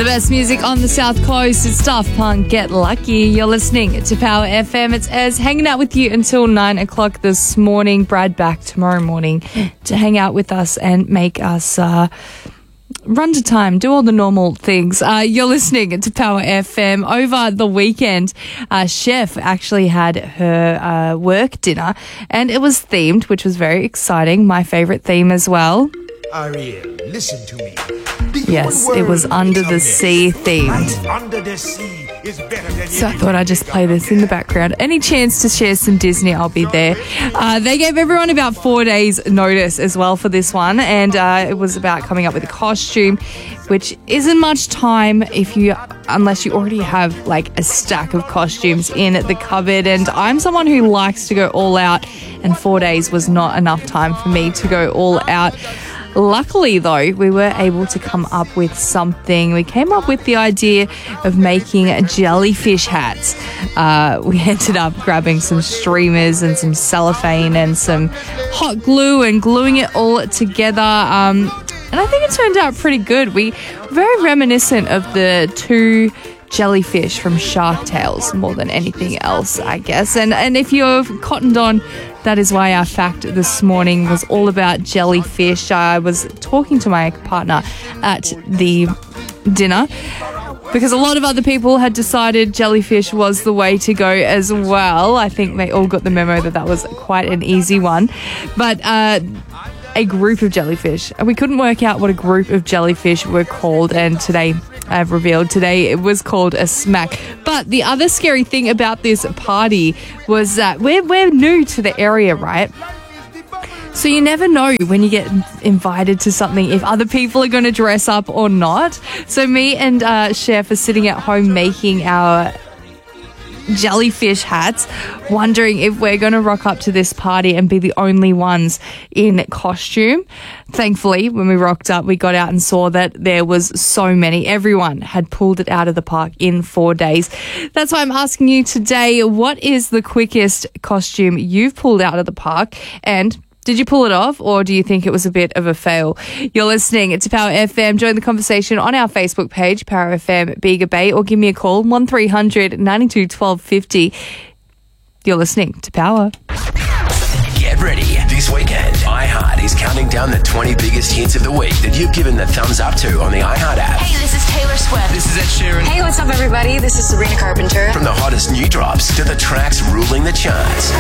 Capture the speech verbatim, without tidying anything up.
best music on the South Coast. It's Daft Punk, Get Lucky. You're listening to Power F M. It's Ez hanging out with you until nine o'clock this morning. Brad back tomorrow morning to hang out with us and make us uh, run to time, do all the normal things. Uh, you're listening to Power F M. Over the weekend, uh, Chef actually had her uh, work dinner and it was themed, which was very exciting. My favourite theme as well. Ariel, listen to me. Yes, it was Under the Sea themed. Under the sea is better than So I thought I'd just play this in the background. Any chance to share some Disney, I'll be there. Uh, they gave everyone about four days notice as well for this one. And uh, it was about coming up with a costume, which isn't much time if you, unless you already have like a stack of costumes in the cupboard. And I'm someone who likes to go all out, and four days was not enough time for me to go all out. Luckily, though, we were able to come up with something. We came up with the idea of making jellyfish hats. Uh, we ended up grabbing some streamers and some cellophane and some hot glue and gluing it all together. Um, and I think it turned out pretty good. We were very reminiscent of the two jellyfish from Shark Tales more than anything else, I guess. And and if you've cottoned on, that is why our fact this morning was all about jellyfish. I was talking to my partner at the dinner because a lot of other people had decided jellyfish was the way to go as well. I think they all got the memo that that was quite an easy one. But uh, a group of jellyfish. We couldn't work out what a group of jellyfish were called, and today I've revealed today it was called a smack. But the other scary thing about this party was that we're, we're new to the area, right? So you never know when you get invited to something if other people are going to dress up or not. So me and uh, Chef are sitting at home making our jellyfish hats, wondering if we're going to rock up to this party and be the only ones in costume. Thankfully, when we rocked up, we got out and saw that there was so many. Everyone had pulled it out of the park in four days. That's why I'm asking you today, what is the quickest costume you've pulled out of the park? And did you pull it off, or do you think it was a bit of a fail? You're listening to Power F M. Join the conversation on our Facebook page, Power F M Bega Bay, or give me a call, one three hundred ninety-two twelve fifty. You're listening to Power. Get ready. This weekend, iHeart is counting down the twenty biggest hits of the week that you've given the thumbs up to on the iHeart app. Hey, this is Taylor Swift. This is Ed Sheeran. Hey, what's up, everybody? This is Sabrina Carpenter. From the hottest new drops to the tracks ruling the charts.